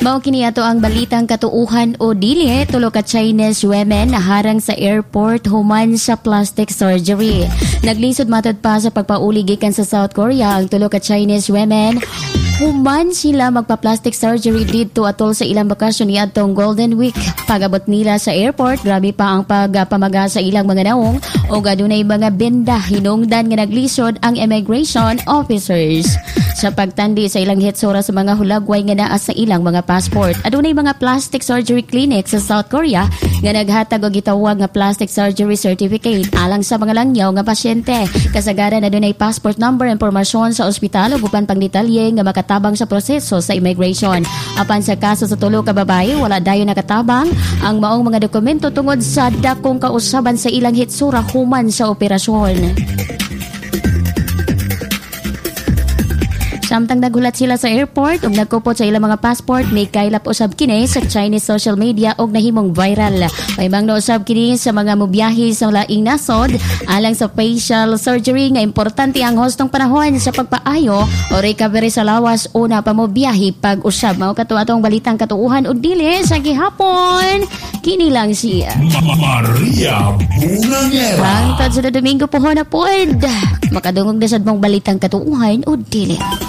Mao kini ato ang balitang katuuhan o dili. Tulo ka Chinese women naharang sa airport human sa plastic surgery. Naglisod matod pa sa pagpauli gikan sa South Korea ang tulo ka Chinese women. Human sila magpa-plastic surgery dito atol sa ilang bakasyon niadtong Golden Week. Pag-abot nila sa airport, grabe pa ang pagpamaga sa ilang mga naong o gadunay mga benda hinungdan nga naglisod ang immigration officers. Sa pagtandi sa ilang hitsura sa mga hulagway nga naa sa ilang mga passport. Adunay mga plastic surgery clinic sa South Korea nga naghatag og gitawag nga plastic surgery certificate alang sa mga langyaw nga pasyente. Kasagaran adunay passport number impormasyon sa ospital ug uban pang detalye nga makatabang sa proseso sa immigration. Apan sa kaso sa tulo ka babae, wala dayon nakatabang ang maong mga dokumento tungod sa dakong kausaban sa ilang hitsura human sa operasyon. Samtang nagulat sila sa airport ug nagkupot sa ilang mga passport, may kailap usab kini sa Chinese social media ug nahimong viral. May bang nausab kini sa mga mobiyahe sa laing nasod alang sa facial surgery nga importante ang hustong panahon sa pagpaayo o recovery sa lawas una pa mobiyahe pag usab. Mao kato atong balitang katuuhan ug dili sa gihapon. Kini lang siya Maria Bunangera. Hangtod sa Domingo pohon na pod. Makadungog na sad mong balitang katuuhan ug dili.